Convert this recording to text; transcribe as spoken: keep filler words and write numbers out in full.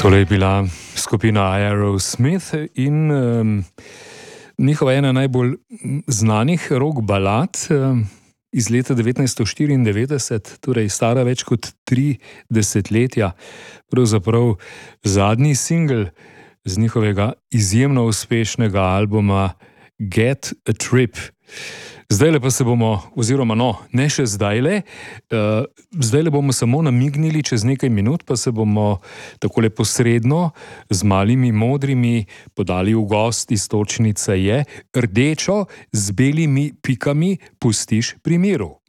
Tole je bila skupina Aerosmith in um, njihova ena najbolj znanih rock balad um, iz leta devetnajststo štiriindevetdeset, torej stara več kot tri desetletja, pravzaprav zadnji singel z njihovega izjemno uspešnega albuma Get a Trip. Zdajle pa se bomo, oziroma no, ne še zdajle, uh, zdajle bomo samo namignili, čez nekaj minut pa se bomo takole posredno z malimi modrimi podali v gost. Iztočnica je rdečo z belimi pikami pustiš pri miru.